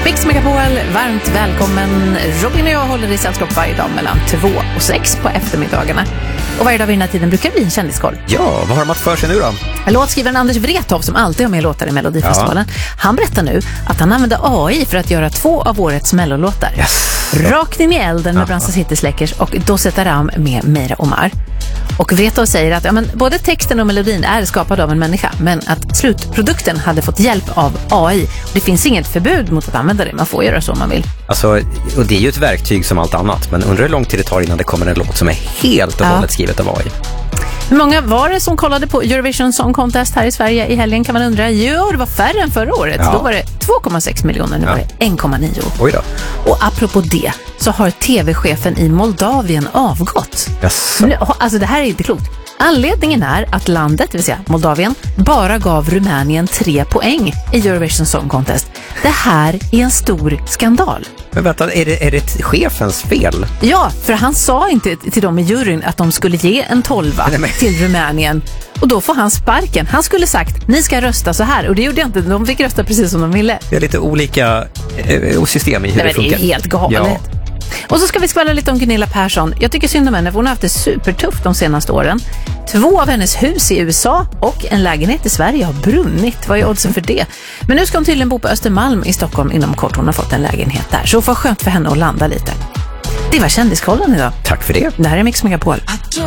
Mix Megapol, varmt välkommen. Robin och jag håller i sällskap varje dag mellan 2 och 6 på eftermiddagarna. Och varje dag vid den här tiden brukar det bli en kändiskoll. Ja, vad har de att för sig nu då? Låtskrivaren Anders Wrethov, som alltid har med låtar i Melodifestivalen, han berättar nu att han använder AI för att göra 2 av årets mellolåtar. Rakt in i elden med Bransa City Släckers och Då sätter Ram med Meira Omar. Och Wrethov säger att både texten och melodin är skapad av en människa, men att slutprodukten hade fått hjälp av AI. Det finns inget förbud mot att använda det, man får göra så om man vill. Alltså, och det är ju ett verktyg som allt annat, men undrar hur lång tid det tar innan det kommer en låt som är helt och hållet skrivet av AI. Hur många var det som kollade på Eurovision Song Contest här i Sverige i helgen, kan man undra? Jo, det var färre än förra året. Då var det 2,6 miljoner, nu var det 1,9. Oj då. Och apropå det så har tv-chefen i Moldavien avgått. Jaså. Alltså det här är inte klokt. Anledningen är att landet, det vill säga Moldavien, bara gav Rumänien 3 poäng i Eurovision Song Contest. Det här är en stor skandal. Men vänta, är det chefens fel? Ja, för han sa inte till dem i juryn att de skulle ge en 12 till Rumänien. Och då får han sparken. Han skulle sagt, ni ska rösta så här. Och det gjorde jag inte, de fick rösta precis som de ville. Det är lite olika system i hur det funkar. Det är helt galet. Ja. Och så ska vi skvallra lite om Gunilla Persson. Jag tycker synd om henne, för hon har haft det supertufft de senaste åren. 2 av hennes hus i USA och en lägenhet i Sverige har brunnit. Vad är oddsen för det? Men nu ska hon tydligen bo på Östermalm i Stockholm inom kort. Hon har fått en lägenhet där. Så får skönt för henne att landa lite. Det var kändiskollen idag. Tack för det. Det här är Mix Megapol.